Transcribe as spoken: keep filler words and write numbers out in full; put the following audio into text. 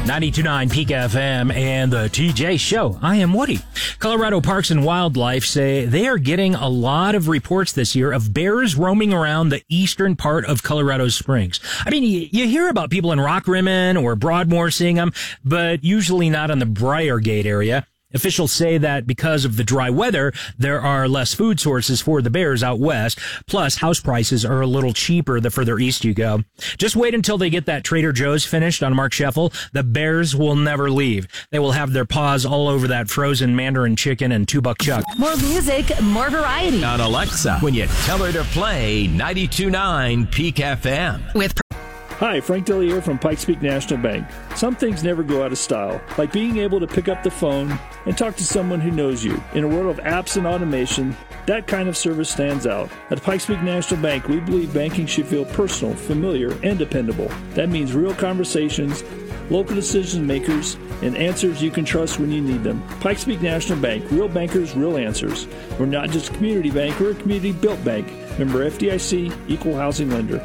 ninety-two point nine Peak F M and the T J Show. I am Woody. Colorado Parks and Wildlife say they are getting a lot of reports this year of bears roaming around the eastern part of Colorado Springs. I mean, you, you hear about people in Rockrimmon or Broadmoor seeing them, but usually not in the Briargate area. Officials say that because of the dry weather, there are less food sources for the bears out west. Plus, house prices are a little cheaper the further east you go. Just wait until they get that Trader Joe's finished on Mark Scheffel. The bears will never leave. They will have their paws all over that frozen Mandarin chicken and two-buck chuck. More music, more variety. On Alexa, when you tell her to play ninety-two point nine Peak F M. With Hi, Frank Deli here from Pikes Peak National Bank. Some things never go out of style, like being able to pick up the phone and talk to someone who knows you. In a world of apps and automation, that kind of service stands out. At Pikes Peak National Bank, we believe banking should feel personal, familiar, and dependable. That means real conversations, local decision makers, and answers you can trust when you need them. Pikes Peak National Bank, real bankers, real answers. We're not just a community bank, we're a community-built bank. Member F D I C, equal housing lender.